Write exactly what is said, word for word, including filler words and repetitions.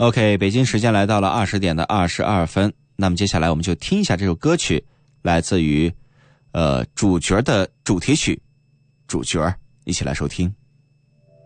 OK， 北京时间来到了二十点的二十二分，那么接下来我们就听一下这首歌曲，来自于呃主角的主题曲，主角一起来收听。